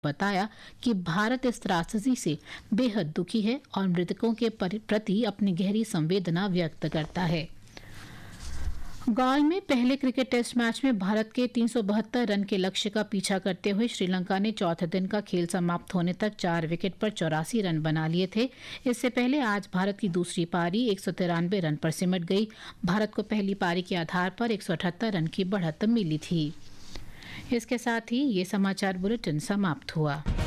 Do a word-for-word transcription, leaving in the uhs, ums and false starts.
बताया कि भारत इस त्रासदी से बेहद दुखी है और मृतकों के प्रति अपनी गहरी संवेदना व्यक्त करता है। गॉल में पहले क्रिकेट टेस्ट मैच में भारत के तीन सौ बहत्तर रन के लक्ष्य का पीछा करते हुए श्रीलंका ने चौथे दिन का खेल समाप्त होने तक चार विकेट पर चौरासी रन बना लिए थे। इससे पहले आज भारत की दूसरी पारी एक सौ तिरानवे रन पर सिमट गई। भारत को पहली पारी के आधार पर एक सौ अठहत्तर रन की बढ़त मिली थी। इसके साथ ही ये समाचार बुलेटिन समाप्त हुआ।